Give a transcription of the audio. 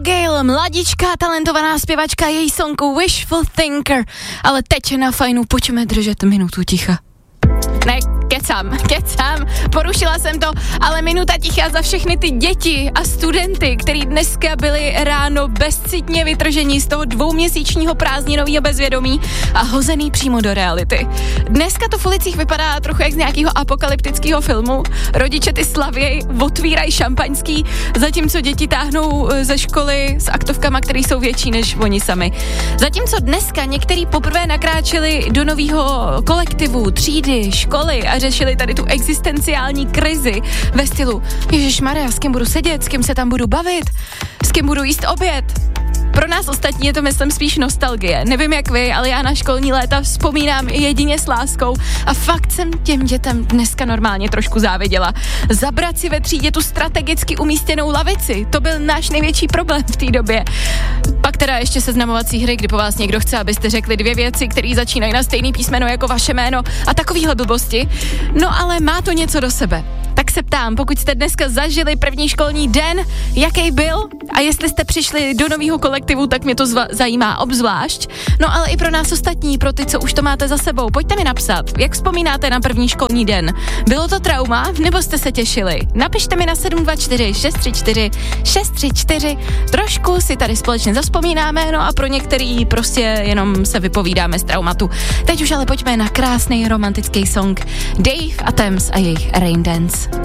Abigail, mladičká, talentovaná zpěvačka, její song Wishful Thinker. Ale teď na Fajnu pojďme držet minutu ticha. Ne, kecám, porušila jsem to, ale minuta ticha za všechny ty děti a studenty, který dneska byli ráno bezcitně vytržení z toho 2měsíčního prázdninového bezvědomí a hozený přímo do reality. Dneska to v ulicích vypadá trochu jak z nějakého apokalyptického filmu. Rodiče ty slavěj, otvírají šampaňský, zatímco děti táhnou ze školy s aktovkama, které jsou větší než oni sami. Zatímco dneska některý poprvé nakráčeli do nového kolektivu, třídy, školy a řešili tady tu existenciální krizi ve stylu Ježišmarja, s kým budu sedět, s kým se tam budu bavit, s kým budu jíst oběd. Pro nás ostatní je to, myslím, spíš nostalgie. Nevím jak vy, ale já na školní léta vzpomínám jedině s láskou a fakt jsem těm dětem dneska normálně trošku záviděla. Zabrat si ve třídě tu strategicky umístěnou lavici, to byl náš největší problém v té době. Pak teda ještě seznamovací hry, kdy po vás někdo chce, abyste řekli 2 věci, které začínají na stejný písmeno jako vaše jméno a takovýhle blbosti. No ale má to něco do sebe. Tak se ptám, pokud jste dneska zažili první školní den, jaký byl a jestli jste přišli do nového kolektivu, tak mě to zajímá obzvlášť. No ale i pro nás ostatní, pro ty, co už to máte za sebou, pojďte mi napsat, jak vzpomínáte na první školní den. Bylo to trauma, nebo jste se těšili? Napište mi na 724 634 634. Trošku si tady společně zavzpomínáme, no a pro některý prostě jenom se vypovídáme z traumatu. Teď už ale pojďme na krásný romantický song Dave a Thames a jejich Rain Dance.